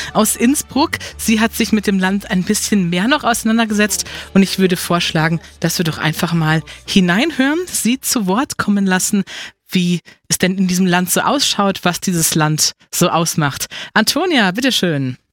aus Innsbruck. Sie hat sich mit dem Land ein bisschen mehr noch auseinandergesetzt und ich würde vorschlagen, dass wir doch einfach mal hineinhören, sie zu Wort kommen lassen, wie es denn in diesem Land so ausschaut, was dieses Land so ausmacht. Antonia, bitteschön.